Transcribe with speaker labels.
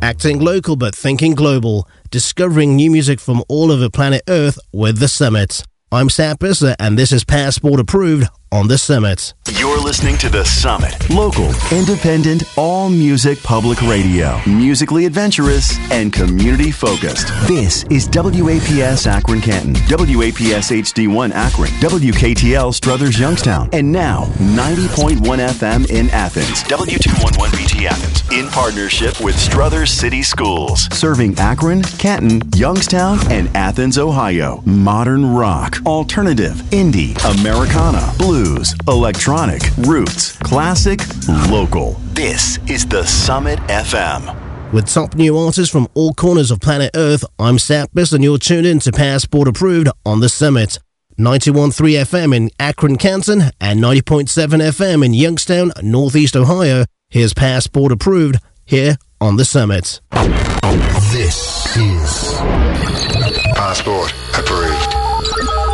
Speaker 1: Acting local but thinking global. Discovering new music from all over planet Earth with The Summit. I'm Sam Pisser, and this is Passport Approved on The Summit.
Speaker 2: You're listening to The Summit. Local, independent, all-music public radio. Musically adventurous and community-focused. This is WAPS Akron Canton, WAPS HD1 Akron, WKTL Struthers Youngstown, and now 90.1 FM in Athens, W211BT Athens, in partnership with Struthers City Schools. Serving Akron, Canton, Youngstown, and Athens, Ohio. Modern rock, alternative, indie, Americana, blues, electronic, roots, classic, local. This is The Summit FM.
Speaker 1: With top new artists from all corners of planet Earth, I'm Sapis, and you're tuned in to Passport Approved on The Summit. 91.3 FM in Akron, Canton, and 90.7 FM in Youngstown, Northeast Ohio. Here's Passport Approved here on The Summit.
Speaker 3: This is Passport Approved.